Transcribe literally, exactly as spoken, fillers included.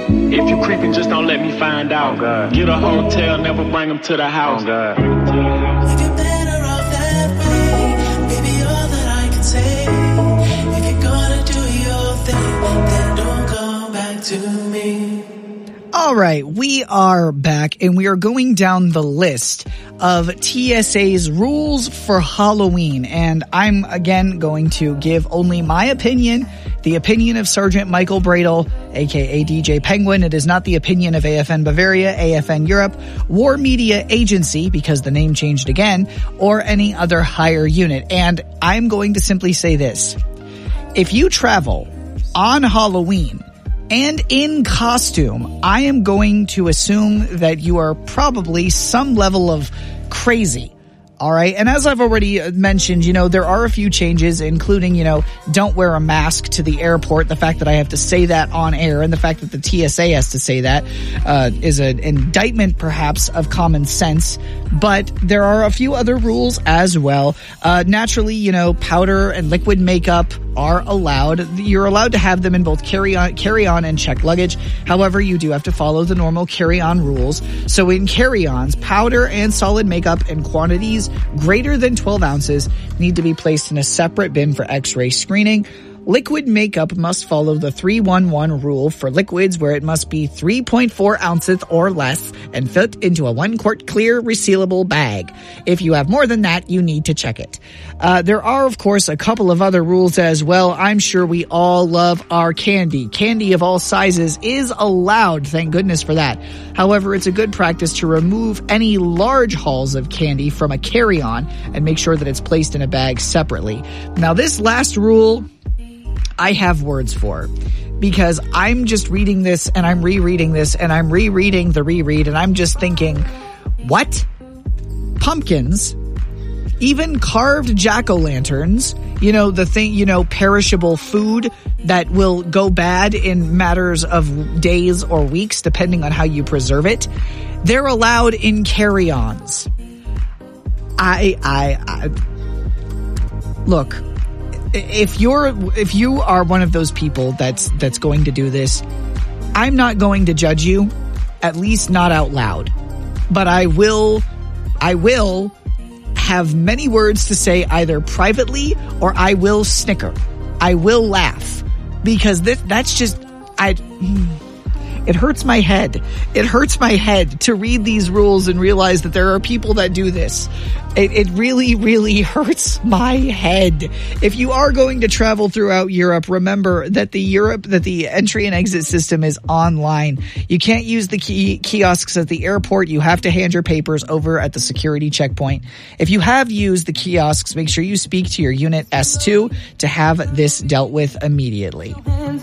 If you creeping, just don't let me find out. Oh, God. Get a hotel, never bring them to the house. Oh, God. If you're better off that way, baby, all that I can say. If you're gonna do your thing, then don't come back to me. All right, we are back, and we are going down the list of T S A's rules for Halloween. And I'm, again, going to give only my opinion, the opinion of Sergeant Michael Bradle, a k a. D J Penguin. It is not the opinion of A F N Bavaria, A F N Europe, War Media Agency, because the name changed again, or any other higher unit. And I'm going to simply say this. If you travel on Halloween and in costume, I am going to assume that you are probably some level of crazy. All right. And as I've already mentioned, you know, there are a few changes, including, you know, don't wear a mask to the airport. The fact that I have to say that on air and the fact that the T S A has to say that uh, is an indictment, perhaps, of common sense. But there are a few other rules as well. Uh, naturally, you know, powder and liquid makeup are allowed. You're allowed to have them in both carry-on, carry-on and checked luggage. However, you do have to follow the normal carry-on rules. So in carry-ons, powder and solid makeup in quantities greater than twelve ounces need to be placed in a separate bin for X-ray screening. Liquid makeup must follow the three one one rule for liquids, where it must be three point four ounces or less and fit into a one-quart clear resealable bag. If you have more than that, you need to check it. Uh, there are, of course, a couple of other rules as well. I'm sure we all love our candy. Candy of all sizes is allowed, thank goodness for that. However, it's a good practice to remove any large hauls of candy from a carry-on and make sure that it's placed in a bag separately. Now, this last rule I have words for, because I'm just reading this and I'm rereading this and I'm rereading the reread and I'm just thinking, what? Pumpkins, even carved jack-o'-lanterns, you know, the thing, you know, perishable food that will go bad in matters of days or weeks, depending on how you preserve it, they're allowed in carry-ons. I, I, I, look, If you're, if you are one of those people that's, that's going to do this, I'm not going to judge you, at least not out loud. But I will, I will have many words to say either privately or I will snicker. I will laugh. Because this, that's just, I, it hurts my head. It hurts my head to read these rules and realize that there are people that do this. It, it really, really hurts my head. If you are going to travel throughout Europe, remember that the Europe, that the entry and exit system is online. You can't use the key, kiosks at the airport. You have to hand your papers over at the security checkpoint. If you have used the kiosks, make sure you speak to your unit S two to have this dealt with immediately.